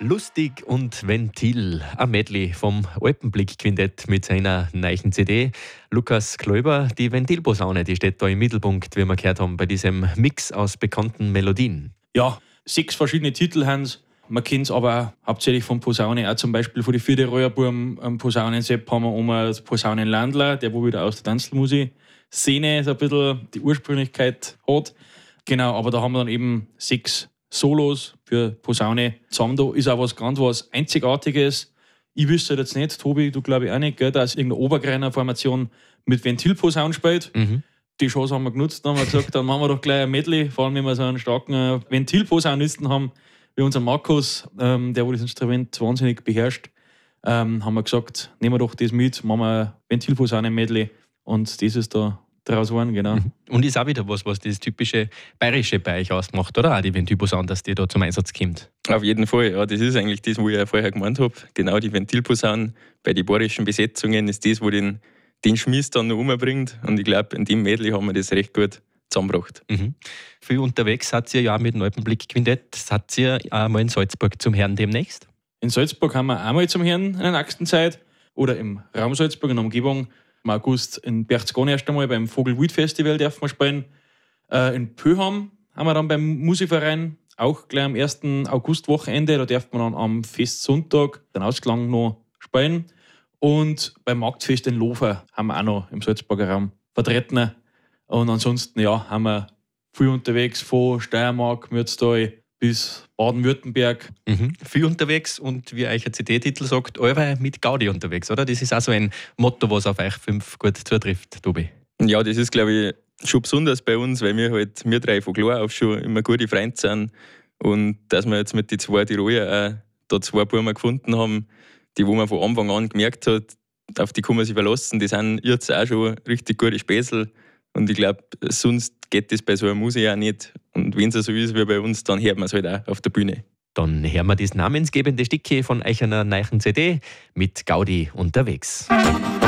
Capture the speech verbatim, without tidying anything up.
Lustig und Ventil, ein Medley vom Alpenblick-Quintett mit seiner neuen C D. Lukas Kläuber, die Ventilposaune, die steht da im Mittelpunkt, wie wir gehört haben, bei diesem Mix aus bekannten Melodien. Ja, sechs verschiedene Titel haben es. Man kennt es aber auch hauptsächlich von Posaune, auch zum Beispiel von den vierte Reuerbuben am Posaunensepp haben wir einmal das Posaunenlandler, der wo wieder aus der Tanzmusik-Szene so ein bisschen die Ursprünglichkeit hat. Genau, aber da haben wir dann eben sechs Solos für Posaune zusammen. Da ist auch was ganz was Einzigartiges. Ich wüsste jetzt nicht, Tobi, du glaube ich auch nicht, gell, dass irgendeine Obergreiner-Formation mit Ventilposaune spielt. Mhm. Die Chance haben wir genutzt, dann haben wir gesagt, dann machen wir doch gleich ein Medley, vor allem wenn wir so einen starken äh, Ventilposaunisten haben, wie unser Markus, ähm, der wo das Instrument wahnsinnig beherrscht, ähm, haben wir gesagt, nehmen wir doch das mit, machen wir ein Ventilposaune-Medley und das ist da draus geworden, genau. Und ist auch wieder was, was das typische Bayerische bei euch ausmacht, oder? Auch die Ventilposaune, dass die da zum Einsatz kommt. Auf jeden Fall, ja, das ist eigentlich das, was ich ja vorher gemeint habe. Genau die Ventilposaune bei den bayerischen Besetzungen ist das, wo den, den Schmiss dann noch umbringt. Und ich glaube, in dem Medley haben wir das recht gut zusammengebracht. Mhm. Viel unterwegs seid ihr ja mit dem Alpenblick-Quintett. Seid ihr auch mal in Salzburg zum Herrn demnächst? In Salzburg haben wir auch mal zum Herrn in der nächsten Zeit. Oder im Raum Salzburg in der Umgebung. Im August in Berchtesgaden erst einmal beim Vogelwild-Festival dürfen wir spielen. Äh, in Pöham haben wir dann beim Musikverein auch gleich am ersten August-Wochenende. Da dürfen wir dann am Festsonntag den Ausklang noch spielen. Und beim Marktfest in Lofer haben wir auch noch im Salzburger Raum vertreten. Und ansonsten ja, haben wir viel unterwegs von Steiermark, Mürztal bis Baden-Württemberg. Mhm. Viel unterwegs und wie euch ein C D-Titel sagt, alle mit Gaudi unterwegs, oder? Das ist auch so ein Motto, was auf euch fünf gut zutrifft, Tobi. Ja, das ist, glaube ich, schon besonders bei uns, weil wir halt, wir drei von klar auf schon immer gute Freunde sind. Und dass wir jetzt mit den zwei Tiroler auch da zwei Buben gefunden haben, die wo man von Anfang an gemerkt hat, auf die kann man sich verlassen, die sind jetzt auch schon richtig gute Späßel. Und ich glaube, sonst geht das bei so einer Musik auch nicht. Und wenn es so ist wie bei uns, dann hört man es halt auch auf der Bühne. Dann hören wir das namensgebende Stückchen von euch einer neuen C D mit Gaudi unterwegs.